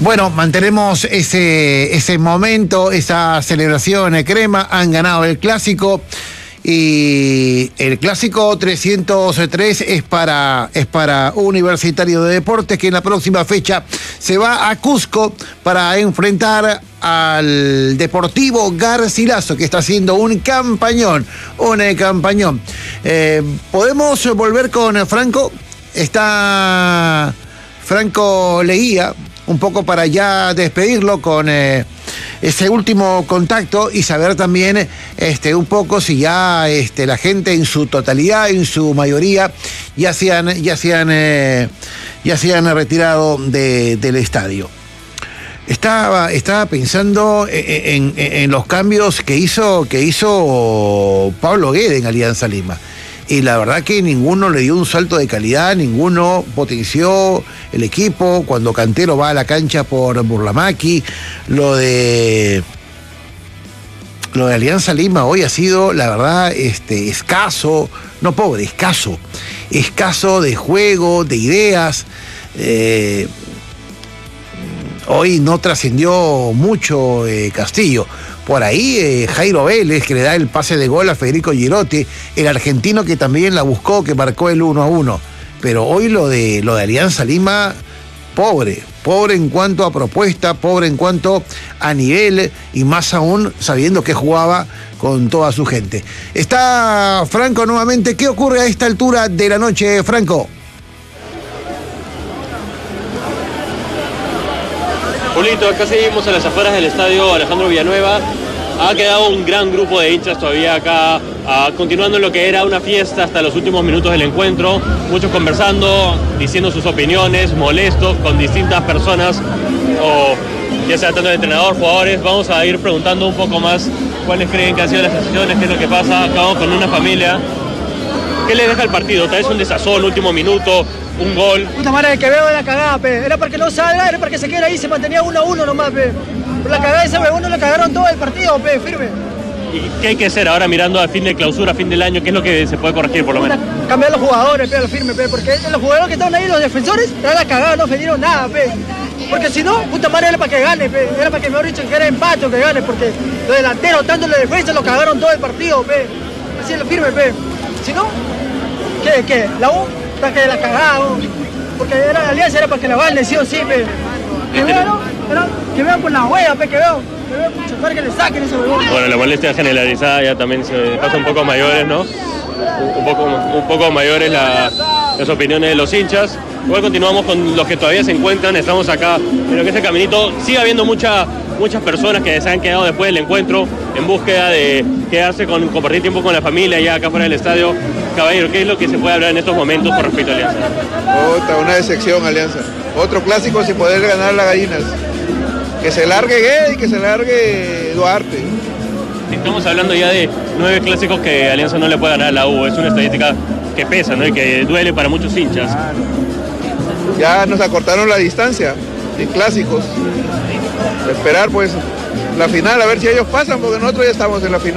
Bueno, mantenemos ese momento, esa celebración crema. Han ganado el clásico. Y el clásico 303 es para Universitario de Deportes, que en la próxima fecha se va a Cusco para enfrentar al Deportivo Garcilaso, que está haciendo un campañón. ¿Podemos volver con Franco? Está Franco Leguía, un poco para ya despedirlo con ese último contacto y saber también un poco si ya la gente en su totalidad, en su mayoría, ya se han retirado del estadio. Estaba pensando en los cambios que hizo Pablo Guede en Alianza Lima. Y la verdad que ninguno le dio un salto de calidad, ninguno potenció el equipo. Cuando Cantero va a la cancha por Burlamaqui, lo de Alianza Lima hoy ha sido, la verdad, escaso, no pobre, escaso de juego, de ideas. Hoy no trascendió mucho Castillo. Por ahí Jairo Vélez, que le da el pase de gol a Federico Girotti, el argentino que también la buscó, que marcó el 1-1. Pero hoy lo de Alianza Lima, pobre en cuanto a propuesta, pobre en cuanto a nivel, y más aún sabiendo que jugaba con toda su gente. Está Franco nuevamente. ¿Qué ocurre a esta altura de la noche, Franco? Julito, acá seguimos a las afueras del estadio Alejandro Villanueva. Ha quedado un gran grupo de hinchas todavía acá, continuando lo que era una fiesta hasta los últimos minutos del encuentro. Muchos conversando, diciendo sus opiniones, molestos con distintas personas, o ya sea tanto el entrenador, jugadores. Vamos a ir preguntando un poco más cuáles creen que han sido las sensaciones, qué es lo que pasa. Acabamos con una familia. ¿Qué le deja el partido? Tal vez un desazón, último minuto, un gol. Puta madre, que veo la cagada, pe. Era para que no salga, era para que se quede ahí, se mantenía 1-1 nomás, pe. Por la cagada de ese huevón no le cagaron todo el partido, pe, firme. ¿Y qué hay que hacer ahora mirando a fin de clausura, a fin del año? ¿Qué es lo que se puede corregir por lo menos? Cambiar los jugadores, pe, a lo firme, pe. Porque los jugadores que estaban ahí, los defensores, era la cagada, no ofendieron nada, pe. Porque si no, puta madre, era para que gane, pe. Era para que, mejor dicho, que era empate o que gane. Porque los delanteros, tanto los defensas, los cagaron todo el partido, pe. Así es lo firme, pe. Si no, ¿qué? La U, para que la cagada, porque era la Alianza, era para que la gane, sí o sí, pe. Que vean por la huella, pe, que vean que le saquen ese huevón. Bueno, la molestia generalizada ya también se pasa un poco mayores, ¿no? Un poco mayores las opiniones de los hinchas. Igual continuamos con los que todavía se encuentran. Estamos acá en lo que es el caminito. Sigue habiendo muchas personas que se han quedado después del encuentro en búsqueda de quedarse compartir tiempo con la familia ya acá fuera del estadio. Caballero, ¿qué es lo que se puede hablar en estos momentos con respecto a Alianza? Una decepción, Alianza. Otro clásico sin poder ganar las gallinas. Que se largue Guede y que se largue Duarte. Estamos hablando ya de 9 clásicos que Alianza no le puede ganar a la U. Es una estadística que pesa, ¿no? Y que duele para muchos hinchas. Ya nos acortaron la distancia en clásicos. Esperar pues la final, a ver si ellos pasan, porque nosotros ya estamos en la final.